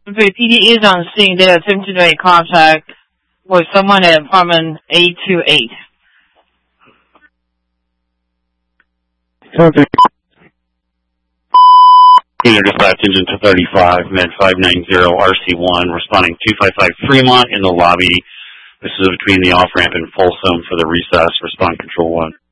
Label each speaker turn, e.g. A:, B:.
A: The PD is on scene. They attempt to make contact with someone at apartment 828.
B: Contact. Unit dispatch engine to 35, med 590 RC1, responding 255 Fremont in the lobby. This is between the off-ramp and Folsom for the recess. Respond control 1.